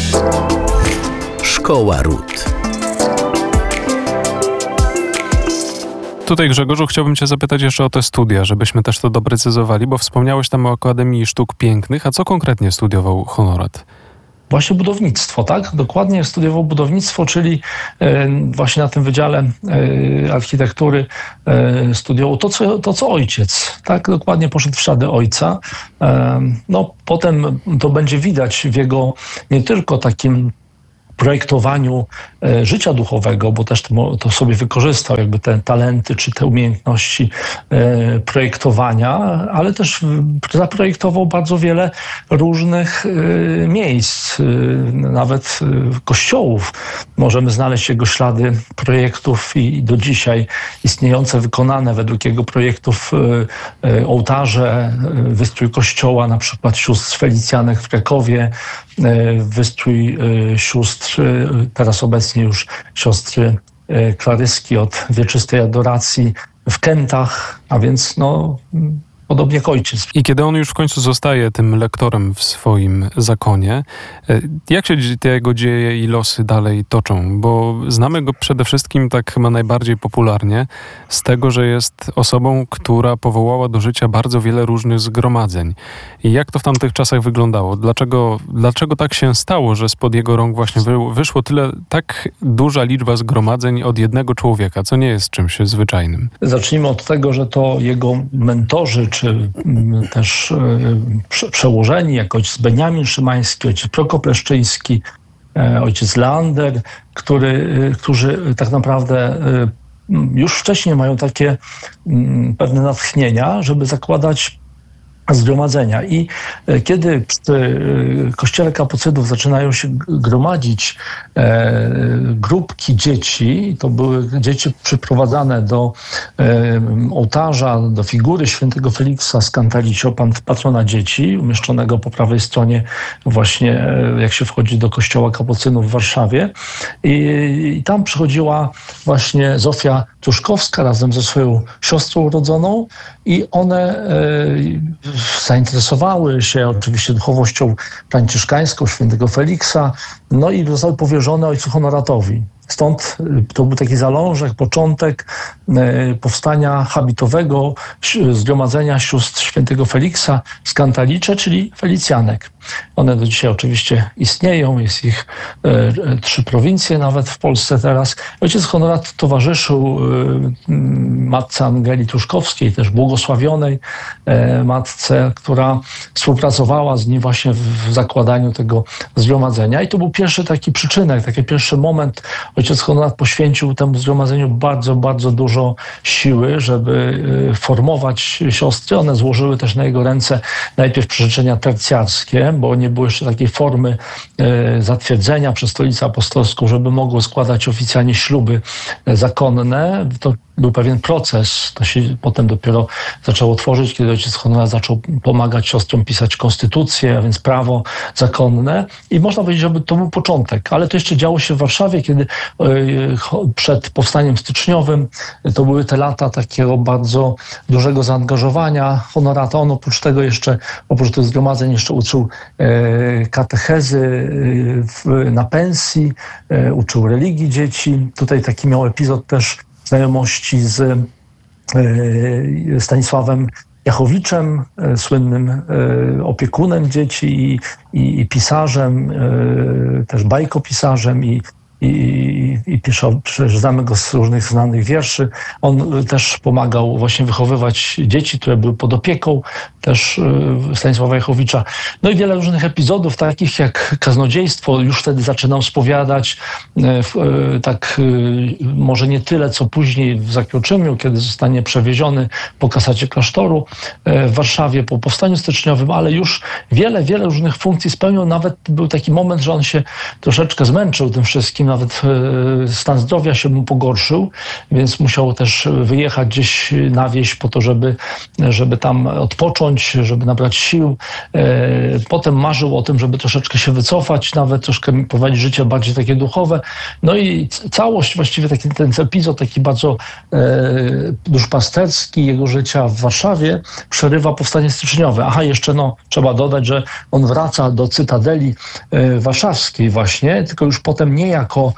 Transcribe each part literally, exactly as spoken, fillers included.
Szkoła Ród. Tutaj, Grzegorzu, chciałbym cię zapytać jeszcze o te studia, żebyśmy też to doprecyzowali, bo wspomniałeś tam o Akademii Sztuk Pięknych, a co konkretnie studiował Honorat? Właśnie budownictwo, tak? Dokładnie studiował budownictwo, czyli e, właśnie na tym wydziale e, architektury e, studiował to co, to, co ojciec. Tak, dokładnie poszedł w ślady ojca. E, no, potem to będzie widać w jego nie tylko takim projektowaniu e, życia duchowego, bo też to, to sobie wykorzystał jakby te talenty czy te umiejętności e, projektowania, ale też zaprojektował bardzo wiele różnych e, miejsc, e, nawet e, kościołów. Możemy znaleźć jego ślady projektów i do dzisiaj istniejące, wykonane według jego projektów e, e, ołtarze, e, wystrój kościoła, na przykład sióstr Felicjanek w Krakowie, e, wystrój e, sióstr teraz obecnie już siostry Klaryski od Wieczystej Adoracji w Kętach, a więc no podobnie jak ojciec. I kiedy on już w końcu zostaje tym lektorem w swoim zakonie, jak się te jego dzieje i losy dalej toczą? Bo znamy go przede wszystkim tak chyba najbardziej popularnie z tego, że jest osobą, która powołała do życia bardzo wiele różnych zgromadzeń. I jak to w tamtych czasach wyglądało? Dlaczego, dlaczego tak się stało, że spod jego rąk właśnie wy, wyszło tyle, tak duża liczba zgromadzeń od jednego człowieka, co nie jest czymś zwyczajnym? Zacznijmy od tego, że to jego mentorzy, czy też e, przełożeni, jak ojciec Beniamin Szymański, ojciec Prokop Leszczyński, e, ojciec Leander, który, e, którzy tak naprawdę e, już wcześniej mają takie m, pewne natchnienia, żeby zakładać zgromadzenia. I kiedy przy kościele kapucynów zaczynają się gromadzić e, grupki dzieci, to były dzieci przyprowadzane do e, ołtarza, do figury świętego Feliksa z Cantalicio, patrona dzieci, umieszczonego po prawej stronie właśnie, e, jak się wchodzi do kościoła kapucynów w Warszawie. I, i tam przychodziła właśnie Zofia Truszkowska razem ze swoją siostrą urodzoną i one e, zainteresowały się oczywiście duchowością franciszkańską świętego Feliksa, no i zostały powierzone ojcu Honoratowi. Stąd to był taki zalążek, początek powstania habitowego zgromadzenia sióstr świętego Feliksa z Cantalice, czyli Felicjanek. One do dzisiaj oczywiście istnieją, jest ich e, trzy prowincje nawet w Polsce teraz. Ojciec Honorat towarzyszył e, matce Angeli Truszkowskiej, też błogosławionej e, matce, która współpracowała z nim właśnie w, w zakładaniu tego zgromadzenia. I to był pierwszy taki przyczynek, taki pierwszy moment. Ojciec Honorat poświęcił temu zgromadzeniu bardzo, bardzo dużo siły, żeby e, formować siostry. One złożyły też na jego ręce najpierw przyrzeczenia tercjarskie, bo nie było jeszcze takiej formy e, zatwierdzenia przez Stolicę Apostolską, żeby mogło składać oficjalnie śluby zakonne. To był pewien proces. To się potem dopiero zaczęło tworzyć, kiedy ojciec Honorat zaczął pomagać siostrom pisać konstytucję, a więc prawo zakonne. I można powiedzieć, że to był początek. Ale to jeszcze działo się w Warszawie, kiedy e, przed powstaniem styczniowym to były te lata takiego bardzo dużego zaangażowania Honorata. On oprócz tego jeszcze, oprócz tych zgromadzeń jeszcze uczył e, katechezy w, na pensji, e, uczył religii dzieci. Tutaj taki miał epizod też znajomości z e, Stanisławem Jachowiczem, e, słynnym e, opiekunem dzieci i, i, i pisarzem, e, też bajkopisarzem i I, i pisze, przecież znamy go z różnych znanych wierszy. On też pomagał właśnie wychowywać dzieci, które były pod opieką też Stanisława Jachowicza. No i wiele różnych epizodów, takich jak kaznodziejstwo, już wtedy zaczynał spowiadać, tak może nie tyle, co później w Zakroczymiu, kiedy zostanie przewieziony po kasacie klasztoru w Warszawie po powstaniu styczniowym, ale już wiele, wiele różnych funkcji spełnił. Nawet był taki moment, że on się troszeczkę zmęczył tym wszystkim, nawet stan zdrowia się mu pogorszył, więc musiał też wyjechać gdzieś na wieś po to, żeby, żeby tam odpocząć, żeby nabrać sił. Potem marzył o tym, żeby troszeczkę się wycofać, nawet troszkę prowadzić życie bardziej takie duchowe. No i całość, właściwie taki ten epizod, taki bardzo duszpasterski jego życia w Warszawie przerywa powstanie styczniowe. Aha, jeszcze no, trzeba dodać, że on wraca do Cytadeli Warszawskiej właśnie, tylko już potem nie jako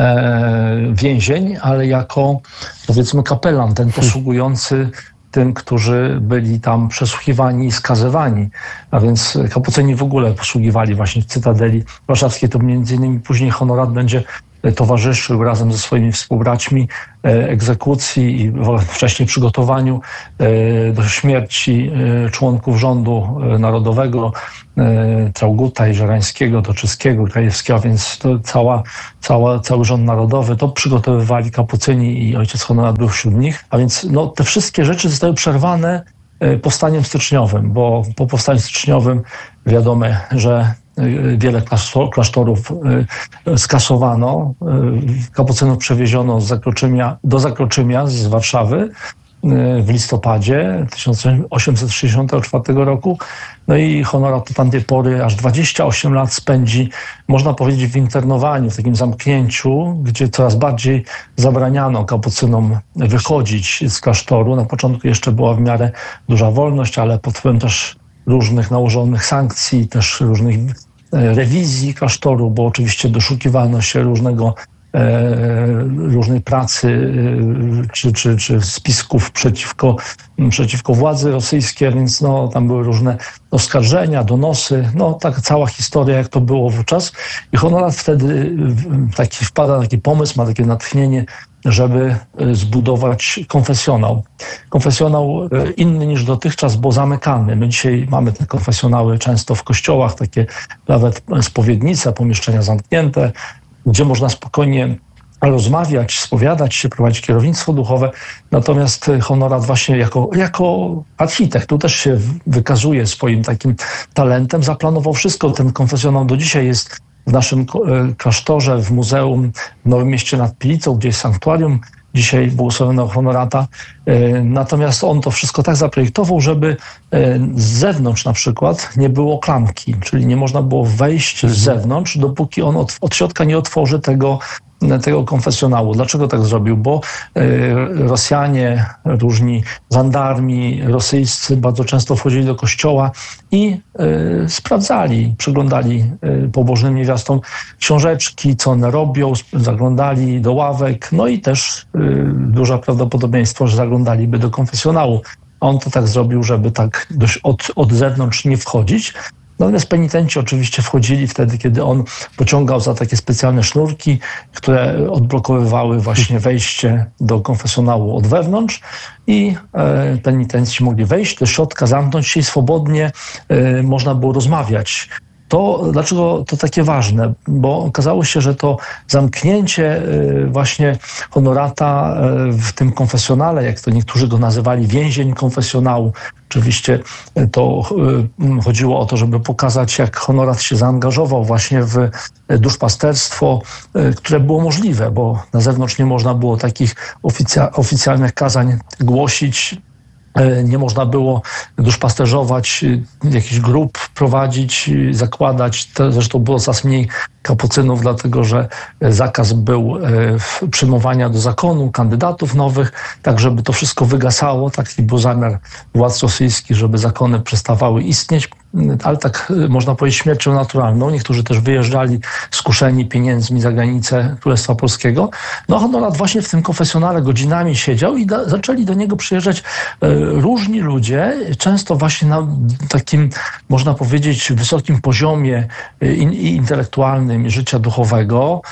e, więzień, ale jako, powiedzmy, kapelan, ten posługujący tym, którzy byli tam przesłuchiwani i skazywani. A więc kapucyni w ogóle posługiwali właśnie w Cytadeli Warszawskiej. To między innymi później Honorat będzie towarzyszył razem ze swoimi współbraćmi egzekucji i wcześniej przygotowaniu do śmierci członków rządu narodowego, Traugutta, Jezerańskiego, Toczyskiego, Krajewskiego, więc to cała, cała, cały rząd narodowy to przygotowywali kapucyni i ojciec Honorat był wśród nich. A więc no, te wszystkie rzeczy zostały przerwane powstaniem styczniowym, bo po powstaniu styczniowym wiadomo, że wiele klasztorów skasowano, kapucynów przewieziono z Zakroczymia, do Zakroczymia z Warszawy w listopadzie tysiąc osiemset sześćdziesiątego czwartego roku. No i Honorat od tamtej pory aż dwadzieścia osiem lat spędzi, można powiedzieć, w internowaniu, w takim zamknięciu, gdzie coraz bardziej zabraniano kapucynom wychodzić z klasztoru. Na początku jeszcze była w miarę duża wolność, ale pod wpływem też różnych nałożonych sankcji, też różnych rewizji klasztoru, bo oczywiście doszukiwano się różnego, e, różnej pracy e, czy, czy, czy spisków przeciwko, przeciwko władzy rosyjskiej, więc no, tam były różne oskarżenia, donosy, no tak cała historia, jak to było wówczas. I Honorat wtedy taki wpada na taki pomysł, ma takie natchnienie, żeby zbudować konfesjonał. Konfesjonał inny niż dotychczas, bo zamykany. My dzisiaj mamy te konfesjonały często w kościołach, takie nawet spowiednice, pomieszczenia zamknięte, gdzie można spokojnie rozmawiać, spowiadać się, prowadzić kierownictwo duchowe. Natomiast Honorat właśnie jako, jako architekt, tu też się wykazuje swoim takim talentem, zaplanował wszystko. Ten konfesjonał do dzisiaj jest w naszym klasztorze, w muzeum w Nowym Mieście nad Pilicą, gdzie jest sanktuarium, dzisiaj błogosławionego Honorata. Natomiast on to wszystko tak zaprojektował, żeby z zewnątrz na przykład nie było klamki, czyli nie można było wejść z zewnątrz, dopóki on od, od środka nie otworzy tego, tego konfesjonału. Dlaczego tak zrobił? Bo Rosjanie, różni żandarmi rosyjscy bardzo często wchodzili do kościoła i y, sprawdzali, przyglądali y, pobożnym niewiastom książeczki, co one robią, zaglądali do ławek, no i też y, duże prawdopodobieństwo, że zaglądaliby do konfesjonału. A on to tak zrobił, żeby tak dość od, od zewnątrz nie wchodzić. Natomiast penitenci oczywiście wchodzili wtedy, kiedy on pociągał za takie specjalne sznurki, które odblokowywały właśnie wejście do konfesjonału od wewnątrz i e, penitenci mogli wejść do środka, zamknąć się i swobodnie e, można było rozmawiać. To dlaczego to takie ważne? Bo okazało się, że to zamknięcie właśnie Honorata w tym konfesjonale, jak to niektórzy go nazywali, więzień konfesjonału. Oczywiście to chodziło o to, żeby pokazać, jak Honorat się zaangażował właśnie w duszpasterstwo, które było możliwe, bo na zewnątrz nie można było takich oficja- oficjalnych kazań głosić. Nie można było duszpasterzować, jakichś grup prowadzić, zakładać. To zresztą było coraz mniej kapucynów, dlatego że zakaz był przyjmowania do zakonu kandydatów nowych, tak żeby to wszystko wygasało. Taki był zamiar władz rosyjskich, żeby zakony przestawały istnieć, ale tak można powiedzieć śmiercią naturalną. Niektórzy też wyjeżdżali skuszeni pieniędzmi za granicę Królestwa Polskiego. No Honorat właśnie w tym konfesjonale godzinami siedział i da, zaczęli do niego przyjeżdżać e, różni ludzie, często właśnie na takim, można powiedzieć, wysokim poziomie i, i intelektualnym, i życia duchowego,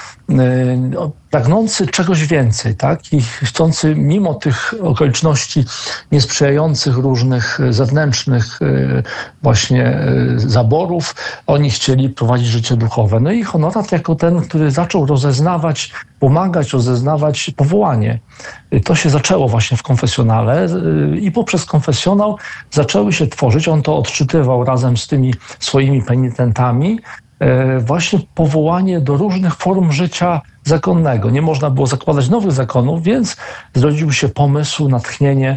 e, pragnący czegoś więcej, tak? I chcący mimo tych okoliczności niesprzyjających różnych zewnętrznych właśnie zaborów, oni chcieli prowadzić życie duchowe. No i Honorat jako ten, który zaczął rozeznawać, pomagać rozeznawać powołanie. To się zaczęło właśnie w konfesjonale i poprzez konfesjonał zaczęły się tworzyć, on to odczytywał razem z tymi swoimi penitentami, właśnie powołanie do różnych form życia zakonnego. Nie można było zakładać nowych zakonów, więc zrodził się pomysł, natchnienie,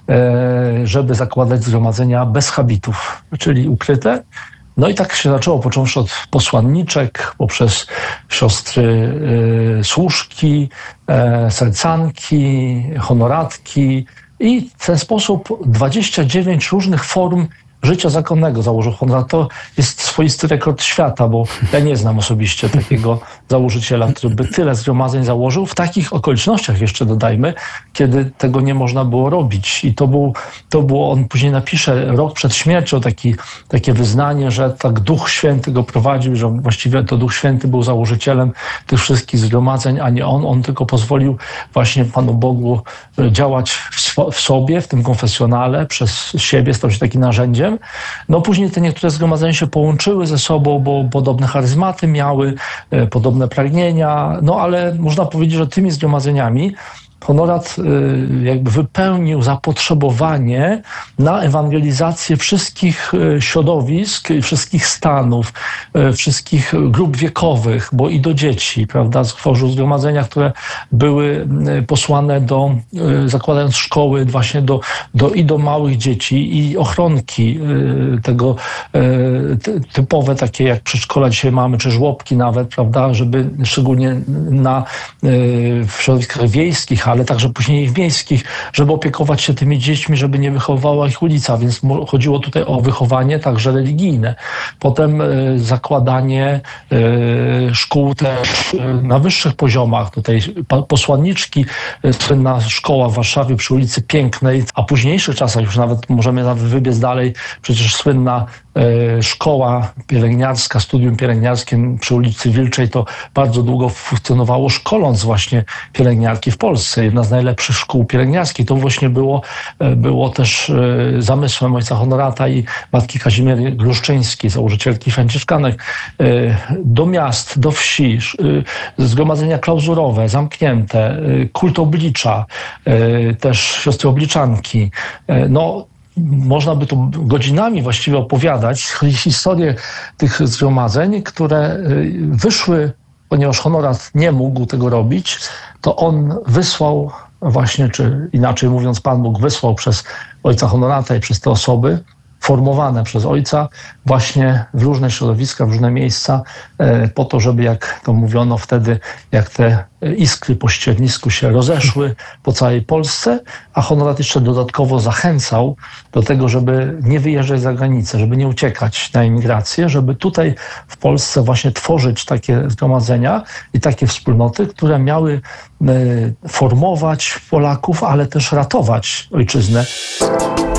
żeby zakładać zgromadzenia bez habitów, czyli ukryte. No i tak się zaczęło, począwszy od posłanniczek, poprzez siostry y, służki, y, sercanki, honoratki i w ten sposób dwadzieścia dziewięć różnych form życia zakonnego założył Honorat. To jest swoisty rekord świata, bo ja nie znam osobiście takiego założyciela, który by tyle zgromadzeń założył w takich okolicznościach, jeszcze dodajmy, kiedy tego nie można było robić. I to, był, to było, on później napisze rok przed śmiercią taki, takie wyznanie, że tak Duch Święty go prowadził, że właściwie to Duch Święty był założycielem tych wszystkich zgromadzeń, a nie on. On tylko pozwolił właśnie Panu Bogu działać w, swo- w sobie, w tym konfesjonale, przez siebie, stał się takim narzędziem. No później te niektóre zgromadzenia się połączyły ze sobą, bo podobne charyzmaty miały, e, podobne pragnienia, no ale można powiedzieć, że tymi zgromadzeniami Honorat e, jakby wypełnił zapotrzebowanie na ewangelizację wszystkich e, środowisk, wszystkich stanów, e, wszystkich grup wiekowych, bo i do dzieci, prawda, stworzył zgromadzenia, które były e, posłane do, e, zakładając szkoły właśnie do, do, i do małych dzieci, i ochronki e, tego e, ty, typowe, takie jak przedszkola dzisiaj mamy, czy żłobki nawet, prawda, żeby szczególnie na, e, w środowiskach wiejskich, ale także później w miejskich, żeby opiekować się tymi dziećmi, żeby nie wychowywała ich ulica, więc chodziło tutaj o wychowanie także religijne. Potem y, zakładanie y, szkół też y, na wyższych poziomach. Tutaj posłanniczki, y, słynna szkoła w Warszawie przy ulicy Pięknej, a w późniejszych czasach już nawet możemy nawet wybiec dalej, przecież słynna y, szkoła pielęgniarska, studium pielęgniarskie przy ulicy Wilczej, to bardzo długo funkcjonowało, szkoląc właśnie pielęgniarki w Polsce. Jedna z najlepszych szkół pielęgniarskich. To właśnie było, było też zamysłem ojca Honorata i matki Kazimiery Gruszczyńskiej, założycielki franciszkanek. Do miast, do wsi, zgromadzenia klauzurowe, zamknięte, kult oblicza, też siostry obliczanki. No, można by tu godzinami właściwie opowiadać historię tych zgromadzeń, które wyszły, ponieważ Honorat nie mógł tego robić, to on wysłał właśnie, czy inaczej mówiąc, Pan Bóg wysłał przez ojca Honorata i przez te osoby formowane przez ojca właśnie w różne środowiska, w różne miejsca, po to, żeby, jak to mówiono wtedy, jak te iskry po ściernisku się rozeszły po całej Polsce, a Honorat jeszcze dodatkowo zachęcał do tego, żeby nie wyjeżdżać za granicę, żeby nie uciekać na emigrację, żeby tutaj w Polsce właśnie tworzyć takie zgromadzenia i takie wspólnoty, które miały formować Polaków, ale też ratować ojczyznę.